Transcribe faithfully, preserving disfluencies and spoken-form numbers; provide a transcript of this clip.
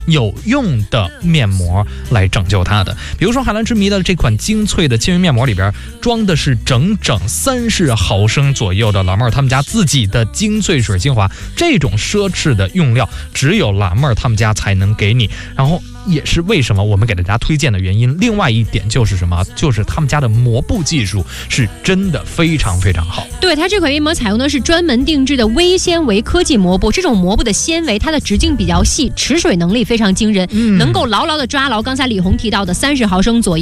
有用的面膜来拯救它的。比如说海蓝之谜的这款精粹的亲源面膜里边装的是整整三十毫升左右的老妹儿他们家自己的精粹水精华，这种奢侈的用料只有蓝妹儿他们家才能给你，然后也是为什么我们给大家推荐的原因。另外一点就是什么，就是他们家的膜布技术是真的非常非常好。 对，它这款面膜采用的是专门定制的微纤维科技膜布，这种膜布的纤维它的直径比较细，持水能力非常惊人，嗯、能够牢牢的抓牢刚才李红提到的三十毫升左右